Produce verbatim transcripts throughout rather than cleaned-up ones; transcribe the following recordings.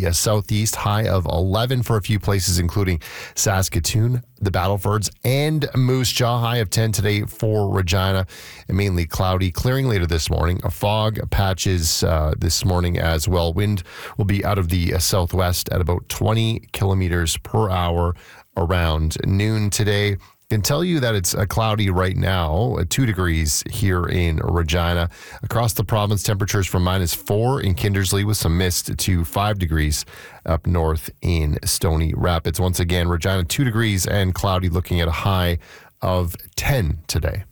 the uh, southeast, high of eleven for a few places, including Saskatoon, the Battlefords, and Moose Jaw, high of ten today for Regina, and mainly cloudy, clearing later this morning. A fog patches uh, this morning as well. Wind will be out of the uh, southwest at about twenty kilometers per hour around noon today. I can tell you that it's uh, cloudy right now, uh, two degrees here in Regina. Across the province, temperatures from minus four in Kindersley with some mist to five degrees up north in Stony Rapids. Once again, Regina, two degrees and cloudy, looking at a high of ten today.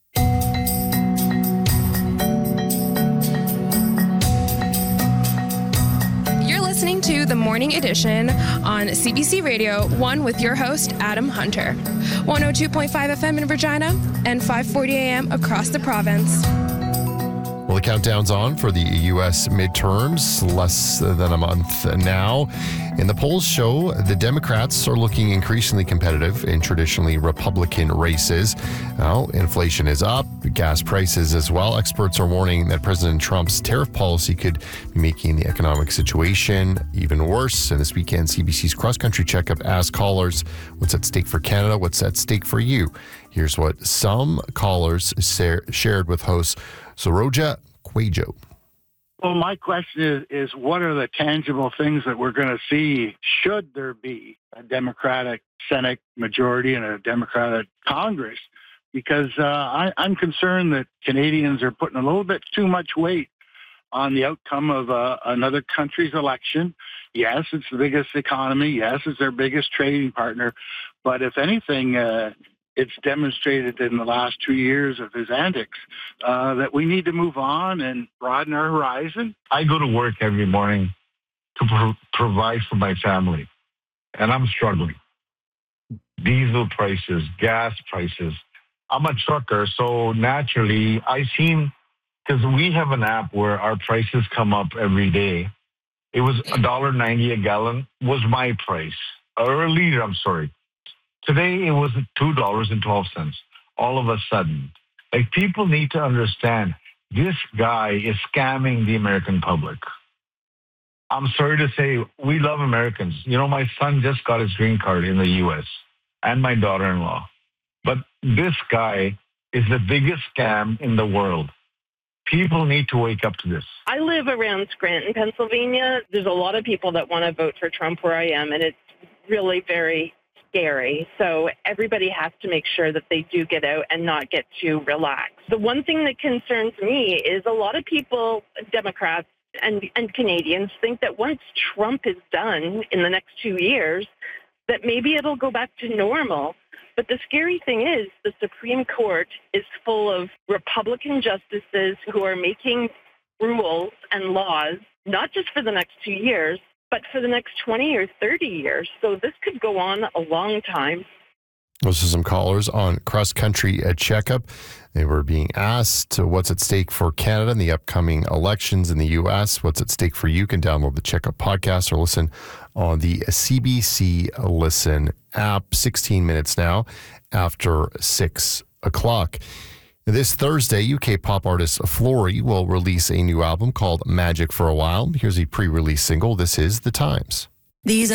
Listening to the Morning Edition on C B C Radio one with your host, Adam Hunter. one oh two point five F M in Regina and five forty A M across the province. Well, the countdown's on for the U S midterms, less than a month now. And the polls show the Democrats are looking increasingly competitive in traditionally Republican races. Now, inflation is up, gas prices as well. Experts are warning that President Trump's tariff policy could be making the economic situation even worse. And this weekend, C B C's Cross Country Checkup asked callers, what's at stake for Canada? What's at stake for you? Here's what some callers sa- shared with host Soroja Quajo. Well, my question is, is what are the tangible things that we're going to see should there be a Democratic Senate majority and a Democratic Congress? Because uh, I, I'm concerned that Canadians are putting a little bit too much weight on the outcome of uh, another country's election. Yes, it's the biggest economy. Yes, it's their biggest trading partner. But if anything, uh, it's demonstrated in the last two years of his antics uh, that we need to move on and broaden our horizon. I go to work every morning to pro- provide for my family, and I'm struggling. Diesel prices, gas prices. I'm a trucker, so naturally I seem, because we have an app where our prices come up every day. It was one dollar ninety a gallon was my price, or a liter, I'm sorry. Today, it was two dollars and twelve cents. All of a sudden. Like, people need to understand, this guy is scamming the American public. I'm sorry to say, we love Americans. You know, my son just got his green card in the U S, and my daughter-in-law. But this guy is the biggest scam in the world. People need to wake up to this. I live around Scranton, Pennsylvania. There's a lot of people that want to vote for Trump where I am, and it's really very scary. So everybody has to make sure that they do get out and not get too relaxed. The one thing that concerns me is a lot of people, Democrats and, and Canadians, think that once Trump is done in the next two years, that maybe it'll go back to normal. But the scary thing is the Supreme Court is full of Republican justices who are making rules and laws, not just for the next two years, but for the next twenty or thirty years. So this could go on a long time. Those are some callers on Cross Country Checkup. They were being asked what's at stake for Canada in the upcoming elections in the U S. What's at stake for you? You can download the Checkup podcast or listen on the C B C Listen app. sixteen minutes now after six o'clock. This Thursday, U K pop artist Flory will release a new album called Magic for a While. Here's a pre-release single. This is The Times. These